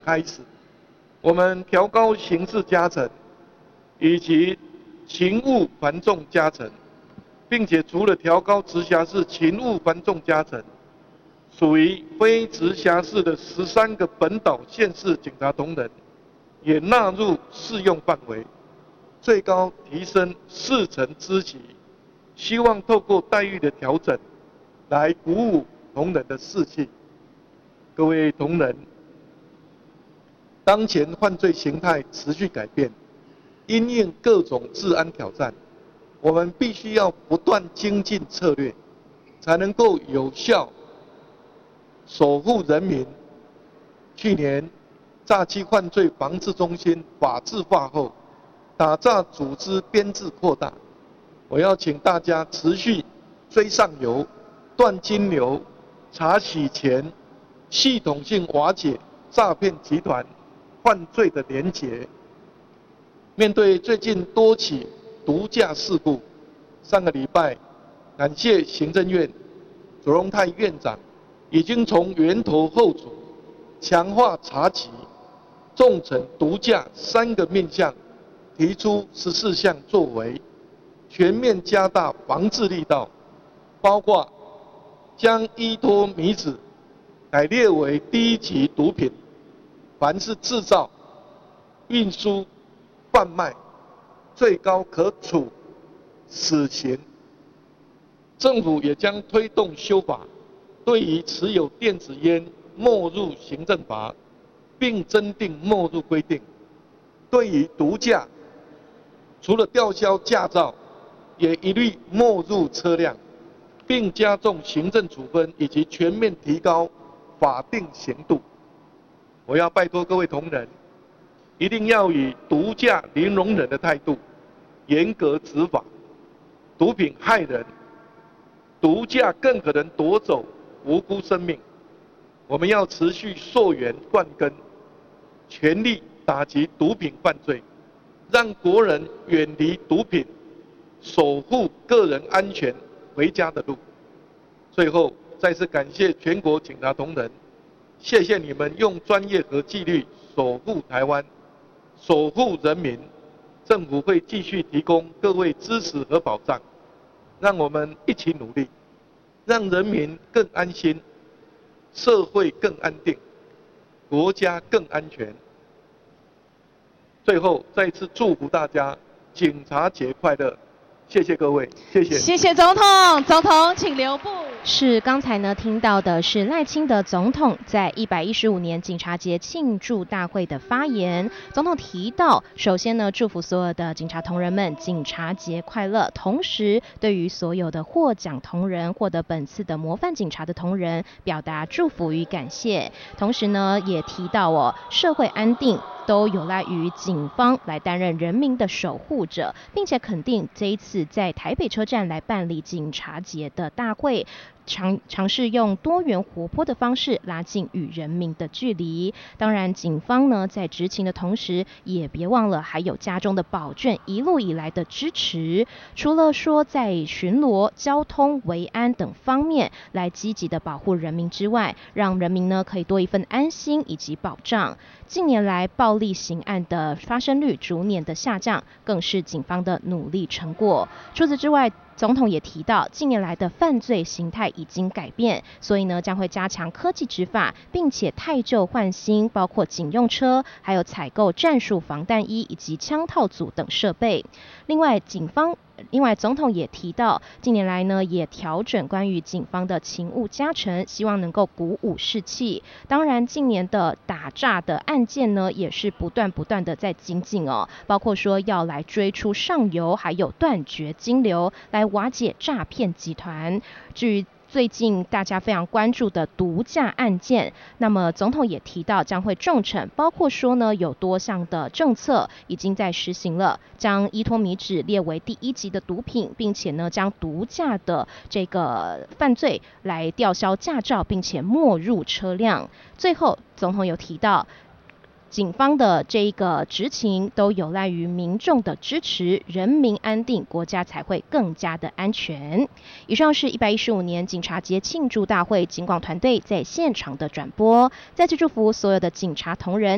开始，我们调高刑事加惩以及勤务繁重加惩，并且除了调高直辖市勤务繁重加惩，属于非直辖市的13个本岛县市警察同仁也纳入适用范围，最高提升4成资级，希望透过待遇的调整来鼓舞同仁的士气。各位同仁，当前犯罪形态持续改变，因应各种治安挑战，我们必须要不断精进策略，才能够有效守护人民。去年诈欺犯罪防治中心法制化后，打诈组织编制扩大，我要请大家持续追上游、断金流、查洗钱，系统性瓦解诈骗集团犯罪的连结。面对最近多起毒驾事故，上个礼拜，感谢行政院左荣泰院长已经从源头后阻，强化查缉，重惩毒驾3个面向，提出14项作为，全面加大防治力道，包括将依托米脂改列为第1级毒品，凡是制造、运输、贩卖，最高可处死刑。政府也将推动修法，对于持有电子烟没入行政罚，并增订没入规定。对于毒驾，除了吊销驾照，也一律没入车辆，并加重行政处分以及全面提高法定刑度。我要拜托各位同仁，一定要以毒驾零容忍的态度，严格执法。毒品害人，毒驾更可能夺走无辜生命。我们要持续溯源断根，全力打击毒品犯罪，让国人远离毒品，守护个人安全回家的路。最后，再次感谢全国警察同仁，谢谢你们用专业和纪律守护台湾，守护人民。政府会继续提供各位支持和保障，让我们一起努力，让人民更安心，社会更安定，国家更安全。最后，再次祝福大家警察节快乐！谢谢各位，谢谢。 谢谢总统，总统请留步。是刚才呢听到的是赖清德总统在115年警察节庆祝大会的发言。总统提到，首先呢祝福所有的警察同仁们警察节快乐，同时对于所有的获奖同仁、获得本次的模范警察的同仁表达祝福与感谢。同时呢也提到社会安定都有赖于警方来担任人民的守护者，并且肯定这一次在台北车站来办理警察节的大会，尝试用多元活泼的方式拉近与人民的距离。当然警方呢在执勤的同时，也别忘了还有家中的保眷一路以来的支持，除了说在巡逻、交通、维安等方面来积极的保护人民之外，让人民呢可以多一份安心以及保障。近年来暴力刑案的发生率逐年的下降，更是警方的努力成果。除此之外，总统也提到，近年来的犯罪形态已经改变，所以呢将会加强科技执法，并且汰旧换新，包括警用车，还有采购战术防弹衣以及枪套组等设备。另外总统也提到，近年来呢也调整关于警方的勤务加成，希望能够鼓舞士气。当然近年的打诈的案件呢也是不断的在精进包括说要来追出上游，还有断绝金流，来瓦解诈骗集团。至于最近大家非常关注的毒驾案件，那么总统也提到将会重惩，包括说呢有多项的政策已经在实行了，将依托米脂列为第1级的毒品，并且呢将毒驾的这个犯罪来吊销驾照，并且没入车辆。最后总统有提到，警方的这一个执勤都有赖于民众的支持，人民安定，国家才会更加的安全。以上是115年警察节庆祝大会警广团队在现场的转播，再次祝福所有的警察同仁